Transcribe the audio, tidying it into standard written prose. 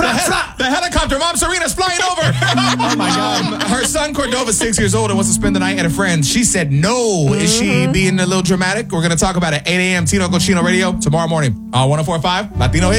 The helicopter. Mom Serena's flying over. Oh, my God. Her son, Cordova, 6 years old and wants to spend the night at a friend's. She said no. Is she being a little dramatic? We're going to talk about it at 8 a.m. Tino Cochino Radio tomorrow morning on 104.5 Latino Hits.